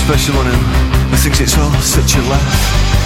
special on him who thinks it's all such a laugh.